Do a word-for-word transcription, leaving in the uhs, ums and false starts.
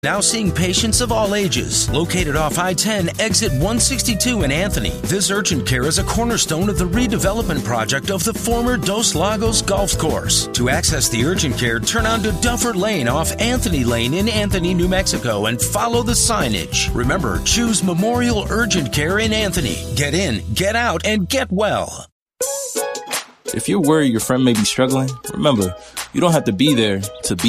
Now seeing patients of all ages. Located off I ten, exit one sixty-two in Anthony, this urgent care is a cornerstone of the redevelopment project of the former Dos Lagos Golf Course. To access the urgent care, turn onto Duffer Lane off Anthony Lane in Anthony, New Mexico, and follow the signage. Remember, choose Memorial Urgent Care in Anthony. Get in, get out, and get well. If you're worried your friend may be struggling, remember, you don't have to be there to be